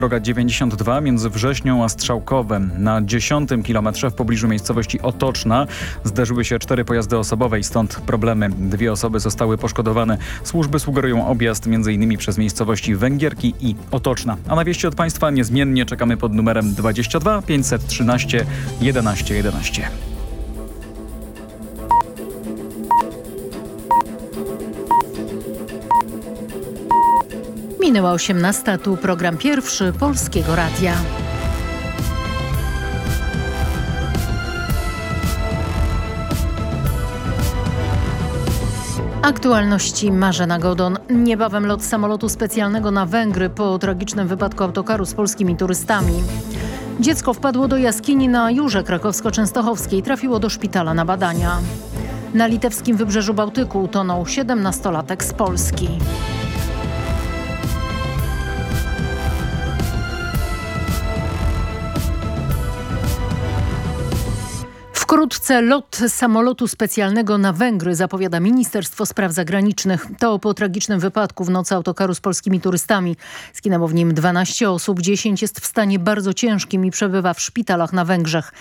Droga 92 między Wrześnią a Strzałkowem. Na 10 kilometrze w pobliżu miejscowości Otoczna zderzyły się 4 pojazdy osobowe i stąd problemy. 2 osoby zostały poszkodowane. Służby sugerują objazd m.in. przez miejscowości Węgierki i Otoczna. A na wieści od państwa niezmiennie czekamy pod numerem 22 513 11 11. Minęła 18, tu program pierwszy Polskiego Radia. Aktualności Marzena Godon. Niebawem lot samolotu specjalnego na Węgry po tragicznym wypadku autokaru z polskimi turystami. Dziecko wpadło do jaskini na Jurze Krakowsko-Częstochowskiej. Trafiło do szpitala na badania. Na litewskim wybrzeżu Bałtyku utonął 17-latek z Polski. Wkrótce lot samolotu specjalnego na Węgry, zapowiada Ministerstwo Spraw Zagranicznych. To po tragicznym wypadku w nocy autokaru z polskimi turystami. Zginęło w nim 12 osób, 10 jest w stanie bardzo ciężkim i przebywa w szpitalach na Węgrzech.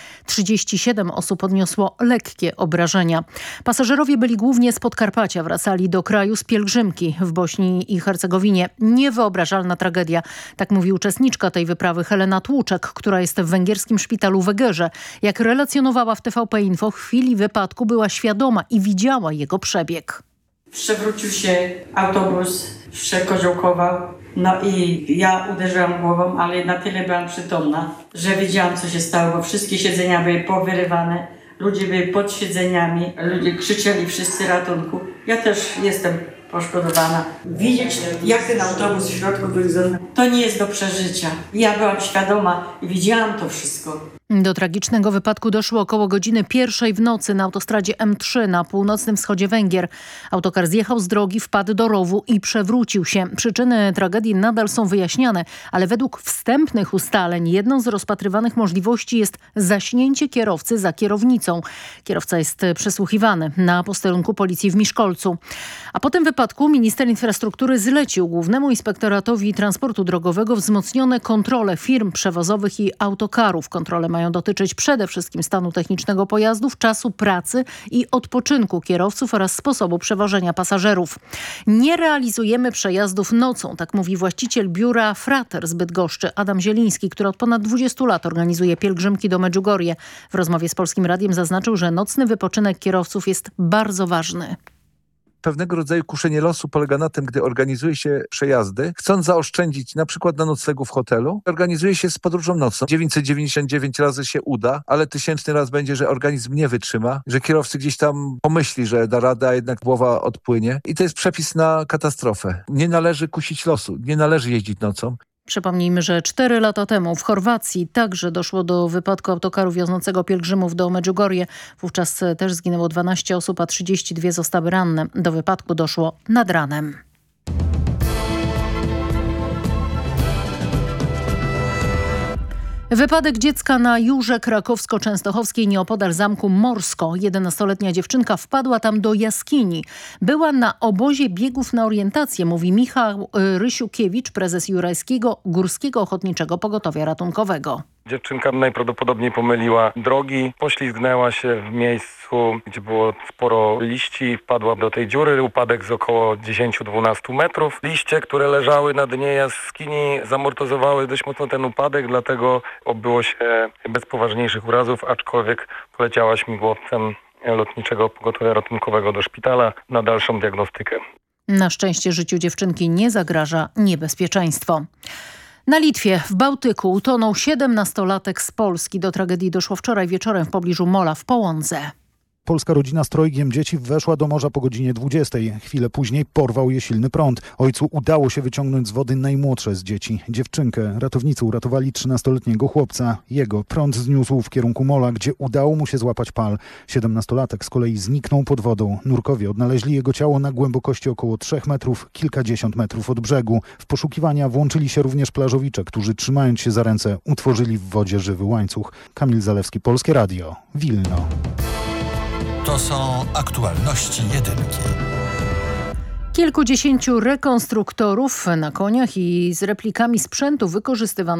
37 osób odniosło lekkie obrażenia. Pasażerowie byli głównie z Podkarpacia, wracali do kraju z pielgrzymki w Bośni i Hercegowinie. Niewyobrażalna tragedia, tak mówi uczestniczka tej wyprawy Helena Tłuczek, która jest w węgierskim szpitalu w Egerze. Jak relacjonowała w TVP Info, w chwili wypadku była świadoma i widziała jego przebieg. Przewrócił się autobus, przekoziołkował, no i ja uderzyłam głową, ale na tyle byłam przytomna, że wiedziałam, co się stało, bo wszystkie siedzenia były powyrywane, ludzie byli pod siedzeniami, ludzie krzyczeli wszyscy ratunku. Ja też jestem poszkodowana. Widzieć, jak ten autobus w środku wygląda, to nie jest do przeżycia. Ja byłam świadoma i widziałam to wszystko. Do tragicznego wypadku doszło około godziny 1 w nocy na autostradzie M3 na północnym wschodzie Węgier. Autokar zjechał z drogi, wpadł do rowu i przewrócił się. Przyczyny tragedii nadal są wyjaśniane, ale według wstępnych ustaleń jedną z rozpatrywanych możliwości jest zaśnięcie kierowcy za kierownicą. Kierowca jest przesłuchiwany na posterunku policji w Miszkolcu. A po tym wypadku minister infrastruktury zlecił Głównemu Inspektoratowi Transportu Drogowego wzmocnione kontrole firm przewozowych i autokarów. Kontrole mają dotyczyć przede wszystkim stanu technicznego pojazdów, czasu pracy i odpoczynku kierowców oraz sposobu przewożenia pasażerów. Nie realizujemy przejazdów nocą, tak mówi właściciel biura Frater z Bydgoszczy, Adam Zieliński, który od ponad 20 lat organizuje pielgrzymki do Medjugorje. W rozmowie z Polskim Radiem zaznaczył, że nocny wypoczynek kierowców jest bardzo ważny. Pewnego rodzaju kuszenie losu polega na tym, gdy organizuje się przejazdy, chcąc zaoszczędzić na przykład na noclegu w hotelu, organizuje się z podróżą nocną. 999 razy się uda, ale 1000 raz będzie, że organizm nie wytrzyma, że kierowcy gdzieś tam pomyśli, że da radę, a jednak głowa odpłynie. I to jest przepis na katastrofę. Nie należy kusić losu, nie należy jeździć nocą. Przypomnijmy, że 4 lata temu w Chorwacji także doszło do wypadku autokaru wiozącego pielgrzymów do Medjugorje. Wówczas też zginęło 12 osób, a 32 zostały ranne. Do wypadku doszło nad ranem. Wypadek dziecka na Jurze Krakowsko-Częstochowskiej nieopodal zamku Morsko. 11-letnia dziewczynka wpadła tam do jaskini. Była na obozie biegów na orientację, mówi Michał Rysiukiewicz, prezes Jurajskiego Górskiego Ochotniczego Pogotowia Ratunkowego. Dziewczynka najprawdopodobniej pomyliła drogi, poślizgnęła się w miejscu, gdzie było sporo liści, wpadła do tej dziury. Upadek z około 10-12 metrów. Liście, które leżały na dnie jaskini, zamortyzowały dość mocno ten upadek, dlatego obyło się bez poważniejszych urazów, aczkolwiek poleciała śmigłowcem Lotniczego Pogotowia Ratunkowego do szpitala na dalszą diagnostykę. Na szczęście życiu dziewczynki nie zagraża niebezpieczeństwo. Na Litwie w Bałtyku utonął 17-latek z Polski. Do tragedii doszło wczoraj wieczorem w pobliżu Mola w Połądze. Polska rodzina z trojgiem dzieci weszła do morza po godzinie 20. Chwilę później porwał je silny prąd. Ojcu udało się wyciągnąć z wody najmłodsze z dzieci. Dziewczynkę ratownicy uratowali 13-letniego chłopca. Jego prąd zniósł w kierunku mola, gdzie udało mu się złapać pal. 17-latek z kolei zniknął pod wodą. Nurkowie odnaleźli jego ciało na głębokości około 3 metrów, kilkadziesiąt metrów od brzegu. W poszukiwania włączyli się również plażowicze, którzy trzymając się za ręce utworzyli w wodzie żywy łańcuch. Kamil Zalewski, Polskie Radio, Wilno. To są aktualności jedynki. Kilkudziesięciu rekonstruktorów na koniach i z replikami sprzętu wykorzystywanego